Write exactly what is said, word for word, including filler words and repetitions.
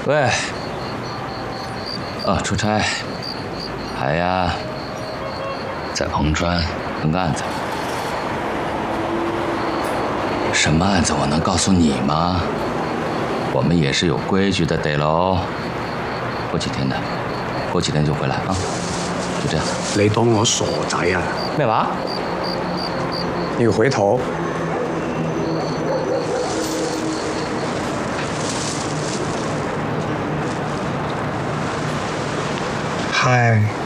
喂，啊，出差，还呀，在彭川跟案子。什么案子？我能告诉你吗？我们也是有规矩的，得喽。过几天的，过几天就回来啊。就这样。 你當我傻仔啊？ 咩話？ 你回頭。嗨。